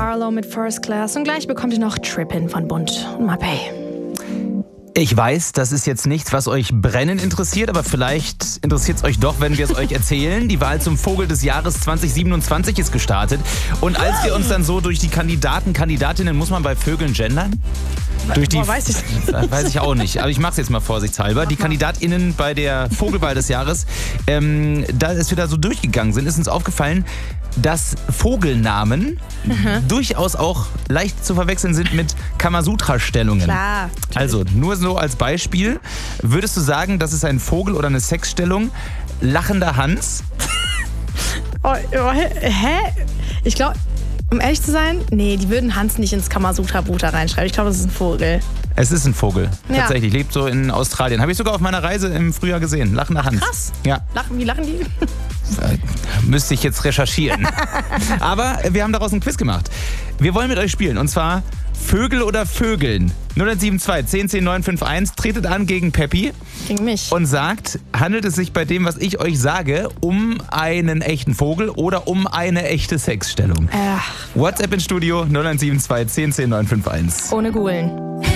Marlowe mit First Class und gleich bekommt ihr noch Trippin' von Bund und Mapei. Ich weiß, das ist jetzt nichts, was euch brennend interessiert, aber vielleicht interessiert es euch doch, wenn wir es euch erzählen. Die Wahl zum Vogel des Jahres 2027 ist gestartet. Und als wir uns dann so durch die Kandidatinnen, muss man bei Vögeln gendern? Weiß ich nicht. Weiß ich auch nicht, aber ich mache es jetzt mal vorsichtshalber. Die KandidatInnen bei der Vogelwahl des Jahres, als wir da so durchgegangen sind, ist uns aufgefallen, dass Vogelnamen durchaus auch leicht zu verwechseln sind mit Kamasutra-Stellungen. Klar. Also, nur so als Beispiel, würdest du sagen, das ist ein Vogel oder eine Sexstellung? Lachender Hans? Hä? Ich glaube, um ehrlich zu sein, nee, die würden Hans nicht ins Kamasutra-Buch reinschreiben. Ich glaube, das ist ein Vogel. Es ist ein Vogel. Ja. Tatsächlich, lebt so in Australien. Habe ich sogar auf meiner Reise im Frühjahr gesehen. Lachender Hans. Krass. Ja. Wie lachen die? Müsste ich jetzt recherchieren. Aber wir haben daraus ein Quiz gemacht. Wir wollen mit euch spielen. Und zwar Vögel oder Vögeln. 0172 10 10 951. Tretet an gegen Peppi. Gegen mich. Und sagt, handelt es sich bei dem, was ich euch sage, um einen echten Vogel oder um eine echte Sexstellung? WhatsApp ins Studio 0172 10 10 951. Ohne Googeln.